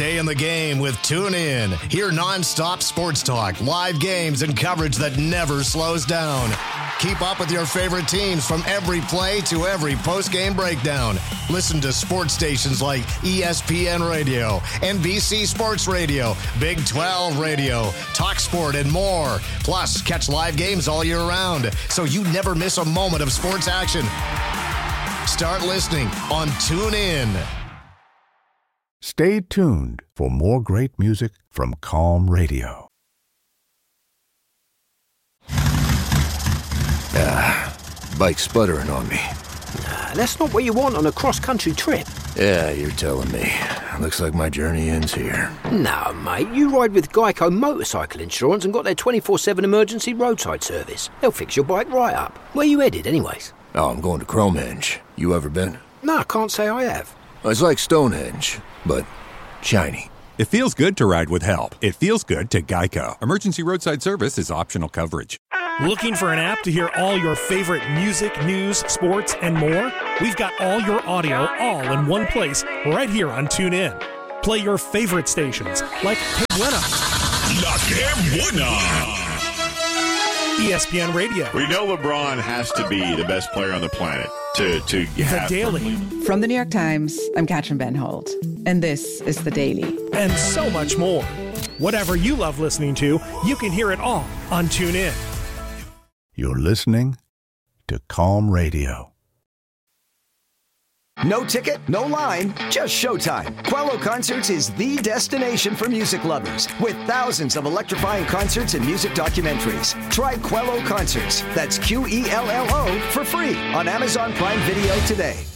Stay in the game with TuneIn. Hear nonstop sports talk, live games, and coverage that never slows down. Keep up with your favorite teams from every play to every post-game breakdown. Listen to sports stations like ESPN Radio, NBC Sports Radio, Big 12 Radio, TalkSport, and more. Plus, catch live games all year round, so you never miss a moment of sports action. Start listening on TuneIn. Stay tuned for more great music from Calm Radio. Bike's sputtering on me. Nah, that's not what you want on a cross-country trip. Yeah, you're telling me. Looks like my journey ends here. No, mate, you ride with Geico Motorcycle Insurance and got their 24/7 emergency roadside service. They'll fix your bike right up. Where you headed, anyways? Oh, I'm going to Cromenge. You ever been? No, I can't say I have. It's like Stonehenge, but shiny. It feels good to ride with help. It feels good to Geico. Emergency roadside service is optional coverage. Looking for an app to hear all your favorite music, news, sports, and more? We've got all your audio all in one place right here on TuneIn. Play your favorite stations like Que Buena, La Que Buena, ESPN Radio. We know LeBron has to be the best player on the planet to have The Daily. From the New York Times, I'm Katrin Van Holt, and this is The Daily. And so much more. Whatever you love listening to, you can hear it all on TuneIn. You're listening to Calm Radio. No ticket, no line, just showtime. Quello Concerts is the destination for music lovers, with thousands of electrifying concerts and music documentaries. Try Quello Concerts, that's Quello, for free on Amazon Prime Video today.